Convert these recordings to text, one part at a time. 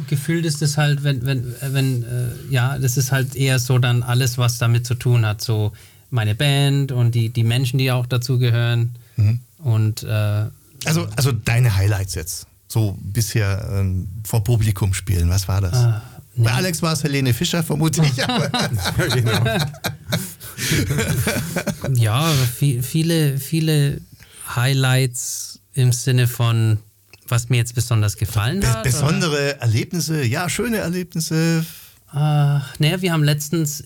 gefühlt ist es halt, das ist halt eher so dann alles, was damit zu tun hat. So meine Band und die Menschen, die auch dazu gehören. Und also deine Highlights jetzt, so bisher vor Publikum spielen, was war das? Nee. Bei Alex war es Helene Fischer vermutlich. Genau. Ja, viele Highlights im Sinne von, was mir jetzt besonders gefallen hat. Besondere Erlebnisse, ja, schöne Erlebnisse. Wir haben letztens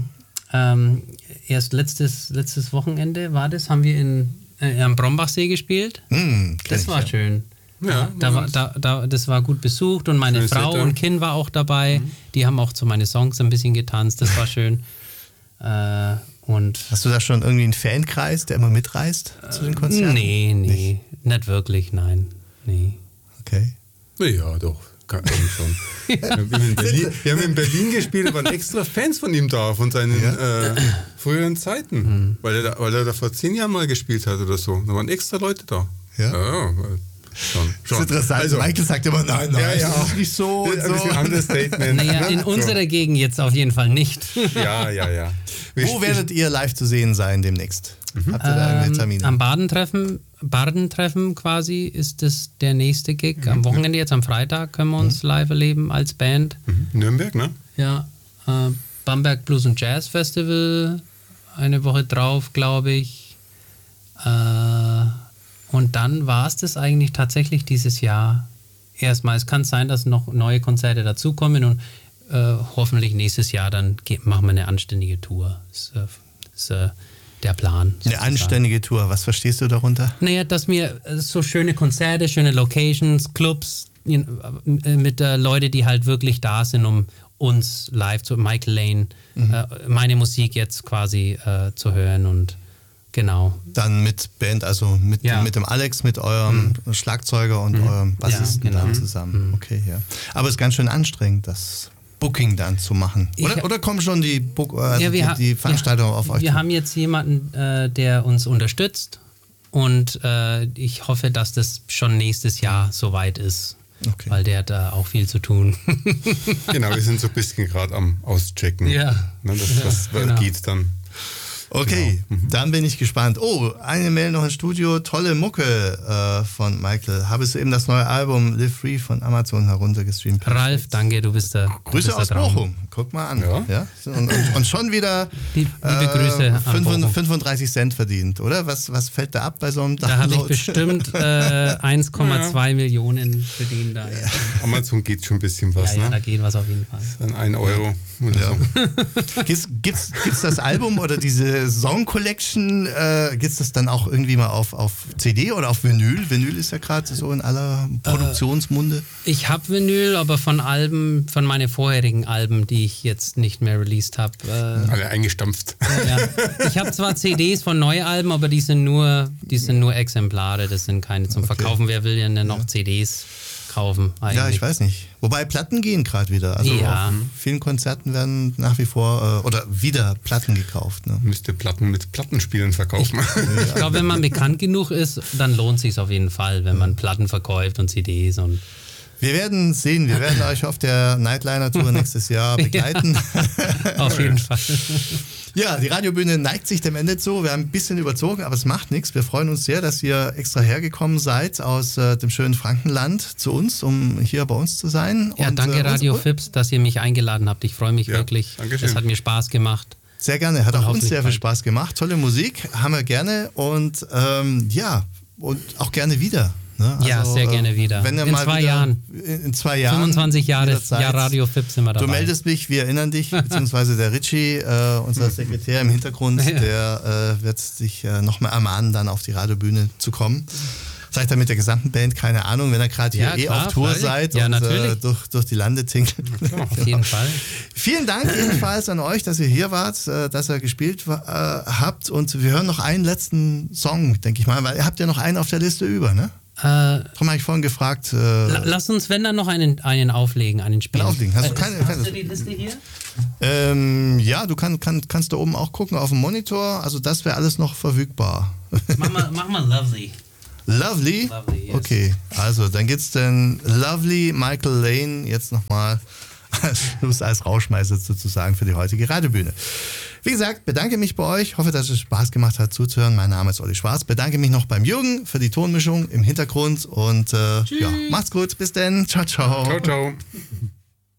erst letztes Wochenende haben wir am Brombachsee gespielt. Das war schön. Ja, das war gut besucht und meine Frau und Kind war auch dabei. Die haben auch zu meinen Songs ein bisschen getanzt, das war schön. Und hast du da schon irgendwie einen Fankreis, der immer mitreist zu den Konzerten? Nee, nicht wirklich, nein. Nee. Okay. Ja, doch. Schon. Wir haben in Berlin gespielt, da waren extra Fans von ihm da, von seinen früheren Zeiten. Weil er da vor 10 Jahren mal gespielt hat oder so. Da waren extra Leute da. Ja. Schon. Das ist interessant. Also, Michael sagt immer, nein, das ist nicht so. Das ist ein bisschen Understatement. Naja, in unserer Gegend jetzt auf jeden Fall nicht. Ja. Wo werdet ihr live zu sehen sein demnächst? Habt ihr da irgendwelche Termine? Am Badentreffen quasi ist das der nächste Gig. Am Wochenende, jetzt am Freitag, können wir uns live erleben als Band. Nürnberg, ne? Ja. Bamberg Blues und Jazz Festival, eine Woche drauf, glaube ich. Und dann war es das eigentlich tatsächlich dieses Jahr erstmal. Es kann sein, dass noch neue Konzerte dazukommen und hoffentlich nächstes Jahr dann machen wir eine anständige Tour. Das ist der Plan. Sozusagen. Eine anständige Tour, was verstehst du darunter? Naja, dass wir so schöne Konzerte, schöne Locations, Clubs mit Leuten, die halt wirklich da sind, um uns live zu Michael Lane, meine Musik jetzt quasi zu hören und genau. Dann mit Band, also mit dem Alex, mit eurem Schlagzeuger und eurem Bassisten dann zusammen. Okay, ja. Aber es ist ganz schön anstrengend, das Booking dann zu machen. Oder kommen schon die Veranstalter auf euch? Wir haben jetzt jemanden, der uns unterstützt und ich hoffe, dass das schon nächstes Jahr soweit ist. Okay. Weil der hat da auch viel zu tun. Genau, wir sind so ein bisschen gerade am Auschecken. Ja. Ne, das geht dann. Okay, dann bin ich gespannt. Oh, eine Mail noch ins Studio. Tolle Mucke von Michael. Habe es eben das neue Album Live Free von Amazon heruntergestreamt. Ralf, danke, du bist der Grüße aus Bochum. Guck mal an. Ja? Und schon wieder liebe Grüße 35 Cent verdient, oder? Was fällt da ab bei so einem Download? Da habe ich bestimmt 1,2 Millionen verdient. Da, ja. Amazon geht schon ein bisschen was, ne? Ja, da geht was auf jeden Fall. Dann 1 Euro. Ja. Gibt's das Album oder diese Song Collection, gibt's das dann auch irgendwie mal auf CD oder auf Vinyl? Vinyl ist ja gerade so in aller Produktionsmunde. Ich habe Vinyl, aber von meinen vorherigen Alben, die ich jetzt nicht mehr released habe. Alle eingestampft. Ja. Ich habe zwar CDs von Neualben, aber die sind nur Exemplare, das sind keine zum Verkaufen. Wer will denn noch CDs kaufen eigentlich? Ja, ich weiß nicht. Wobei Platten gehen gerade wieder. Also auf vielen Konzerten werden nach wie vor oder wieder Platten gekauft. Ne? Müsste Platten mit Plattenspielen verkaufen. Ich glaube, wenn man bekannt genug ist, dann lohnt es sich auf jeden Fall, wenn man Platten verkauft und CDs und wir werden sehen, wir werden euch auf der Nightliner-Tour nächstes Jahr begleiten. Ja, auf jeden Fall. Ja, die Radiobühne neigt sich dem Ende zu. Wir haben ein bisschen überzogen, aber es macht nichts. Wir freuen uns sehr, dass ihr extra hergekommen seid aus dem schönen Frankenland zu uns, um hier bei uns zu sein. Ja, und, danke Radio Fips, dass ihr mich eingeladen habt. Ich freue mich wirklich. Dankeschön. Es hat mir Spaß gemacht. Sehr gerne, hat auch uns sehr viel Spaß gemacht. Tolle Musik, haben wir gerne und und auch gerne wieder. Ne? Also, ja, sehr gerne wieder. Wenn in 2 Jahren. In 2 Jahren. 25 Jahre Jahr Radio Fips sind wir dabei. Du meldest mich, wir erinnern dich, beziehungsweise der Richie, unser Sekretär im Hintergrund, der wird sich nochmal ermahnen, dann auf die Radiobühne zu kommen. Seid ihr mit der gesamten Band, keine Ahnung, wenn ihr gerade hier auf Tour seid und durch die Lande tingelt. Auf jeden Fall. Vielen Dank jedenfalls an euch, dass ihr hier wart, dass ihr gespielt habt und wir hören noch einen letzten Song, denke ich mal, weil ihr habt ja noch einen auf der Liste über, ne? Darum habe ich vorhin gefragt. Lass uns, wenn dann noch einen auflegen, einen spielen. Auflegen. Hast du die Liste hier? Ja, du kannst da oben auch gucken auf dem Monitor. Also das wäre alles noch verfügbar. Mach mal Lovely. Lovely? Lovely, yes. Okay, also dann gibt's den Lovely Michael Lane jetzt nochmal als Schluss, als Rauschmeißer sozusagen für die heutige Radiobühne. Wie gesagt, bedanke mich bei euch. Hoffe, dass es Spaß gemacht hat zuzuhören. Mein Name ist Olli Schwarz. Bedanke mich noch beim Jürgen für die Tonmischung im Hintergrund und ja, macht's gut. Bis dann. Ciao, ciao. Ciao, ciao.